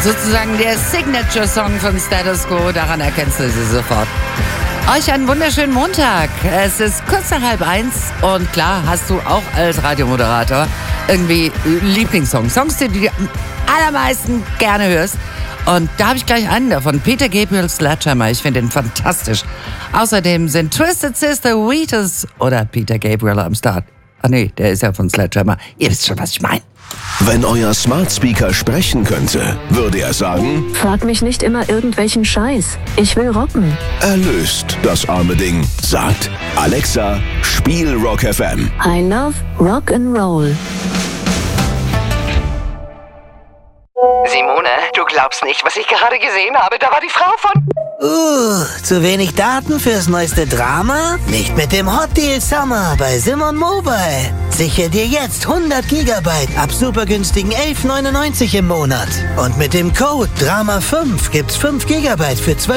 Sozusagen der Signature-Song von Status Quo, daran erkennst du sie sofort. Euch einen wunderschönen Montag. Es ist kurz nach 12:30 und klar hast du auch als Radiomoderator irgendwie Lieblingssongs. Songs, die du am allermeisten gerne hörst. Und da habe ich gleich einen davon. Peter Gabriel Sledgehammer. Ich finde ihn fantastisch. Außerdem sind Twisted Sister, Wheatus oder Peter Gabriel am Start. Ah nee, der ist ja von Sledgehammer. Ihr wisst schon, was ich meine. Wenn euer Smart Speaker sprechen könnte, würde er sagen: Frag mich nicht immer irgendwelchen Scheiß. Ich will rocken. Erlöst das arme Ding. Sagt: Alexa, spiel Rock FM. I love Rock and Roll. Simone, du glaubst nicht, was ich gerade gesehen habe. Da war die Frau von... Zu wenig Daten fürs neueste Drama? Nicht mit dem Hot Deal Summer bei Simon Mobile. Sichere dir jetzt 100 Gigabyte ab super günstigen 11,99 im Monat. Und mit dem Code DRAMA5 gibt's 5 Gigabyte für 12